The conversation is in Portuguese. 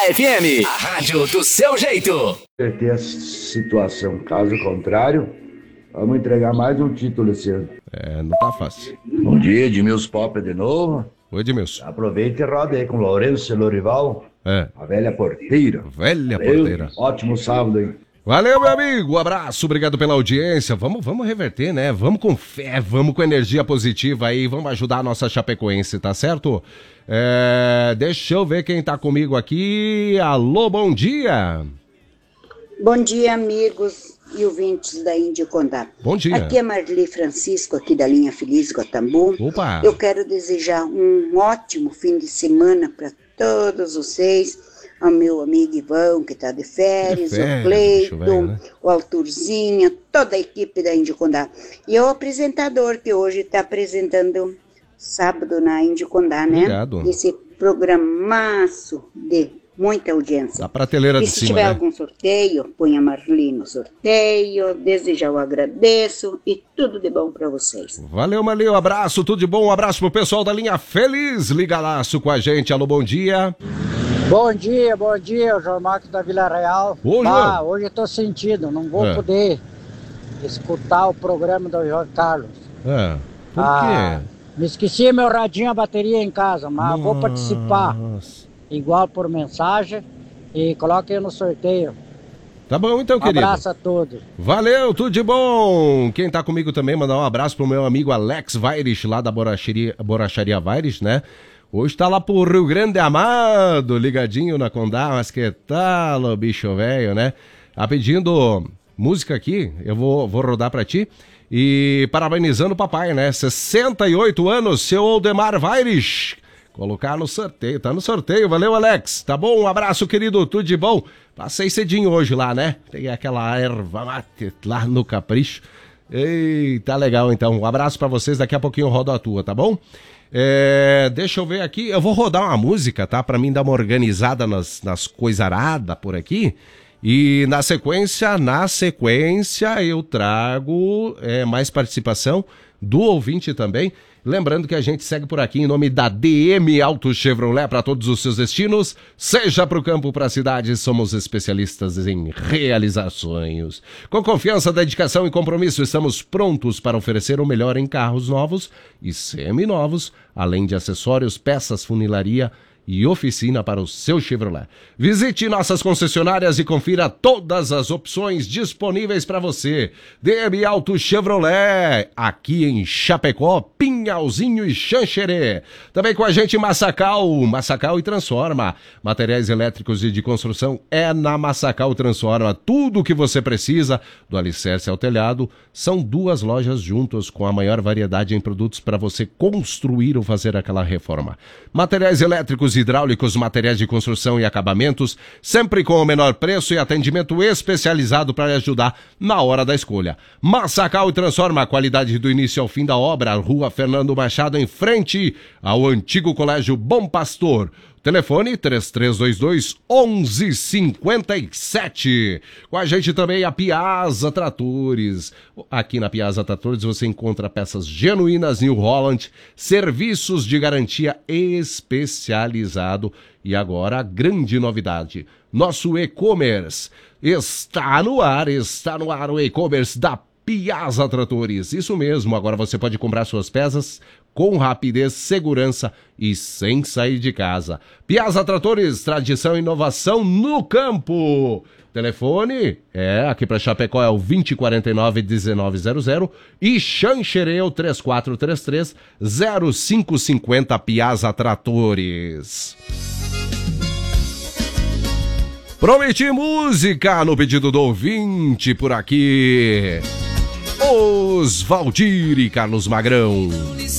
FM, a rádio do seu jeito. Ter a situação, caso contrário, vamos entregar mais um título esse ano. Não tá fácil. Bom dia, Edmilson Pop de novo. Oi, Edmilson. Aproveita e roda aí com o Lourenço Lorival, a velha porteira. Velha porteira. Ótimo sábado, hein? Valeu, meu amigo, abraço, obrigado pela audiência. Vamos reverter, né? Vamos com fé, vamos com energia positiva aí, vamos ajudar a nossa Chapecoense, tá certo? Deixa eu ver quem tá comigo aqui. Alô, bom dia. Bom dia, amigos e ouvintes da Índio Condá. Bom dia. Aqui é Marli Francisco, aqui da linha Feliz Guatambu. Opa. Eu quero desejar um ótimo fim de semana para todos vocês. Ao meu amigo Ivão, que está de férias, o Cleiton, né? O Alturzinha, toda a equipe da Índio Condá. E o apresentador, que hoje está apresentando sábado na Índio Condá, né? Obrigado. Esse programaço de muita audiência. Da prateleira de cima, se tiver algum sorteio, põe a Marli no sorteio. Desde já eu agradeço e tudo de bom para vocês. Valeu, Marli, um abraço, tudo de bom. Um abraço pro pessoal da linha Feliz. Liga-laço com a gente. Alô, bom dia. Bom dia, o João Marcos da Vila Real. Hoje eu tô sentindo, não vou poder escutar o programa do João Carlos. Por quê? Me esqueci meu radinho, a bateria em casa, mas vou participar. Igual por mensagem e coloque no sorteio. Tá bom então, querido. Um abraço a todos. Valeu, tudo de bom. Quem tá comigo também, mandar um abraço pro meu amigo Alex Vaires, lá da Borracharia Vaires, né? Hoje tá lá pro Rio Grande Amado, ligadinho na Condá, mas que tal, o bicho velho, né? Tá pedindo música aqui, eu vou rodar pra ti. E parabenizando o papai, né? 68 anos, seu Oldemar Vaires. Colocar no sorteio, tá no sorteio, valeu, Alex. Tá bom, um abraço, querido, tudo de bom. Passei cedinho hoje lá, né? Tem aquela erva mate lá no Capricho. Eita, legal então, um abraço pra vocês, daqui a pouquinho eu rodo a tua, tá bom? Deixa eu ver aqui, eu vou rodar uma música, tá? Pra mim dar uma organizada nas coisaradas por aqui. E na sequência eu trago mais participação do ouvinte também. Lembrando que a gente segue por aqui em nome da DM Auto Chevrolet para todos os seus destinos. Seja para o campo ou para a cidade, somos especialistas em realizar sonhos. Com confiança, dedicação e compromisso, estamos prontos para oferecer o melhor em carros novos e seminovos, além de acessórios, peças, funilaria e oficina para o seu Chevrolet. Visite nossas concessionárias e confira todas as opções disponíveis para você. DM Auto Chevrolet, aqui em Chapecó, Pinhalzinho e Xanxerê. Também com a gente Massacal e Transforma. Materiais elétricos e de construção é na Massacal Transforma. Tudo o que você precisa, do alicerce ao telhado, são duas lojas juntas com a maior variedade em produtos para você construir ou fazer aquela reforma. Materiais elétricos, hidráulicos, materiais de construção e acabamentos, sempre com o menor preço e atendimento especializado para lhe ajudar na hora da escolha. Massacal e Transforma, a qualidade do início ao fim da obra. Rua Fernando Machado, em frente ao antigo Colégio Bom Pastor. Telefone 3322-1157. Com a gente também a Piazza Tratores. Aqui na Piazza Tratores você encontra peças genuínas New Holland, serviços de garantia especializado. E agora a grande novidade, nosso e-commerce está no ar o e-commerce da Piazza Tratores. Isso mesmo, agora você pode comprar suas peças com rapidez, segurança e sem sair de casa. Piazza Tratores, tradição e inovação no campo. Telefone aqui para Chapecó é o 2049-1900 e Xanxerê é o 3433-0550. Piazza Tratores. Prometi música no pedido do ouvinte por aqui. Os Valdir e Carlos Magrão.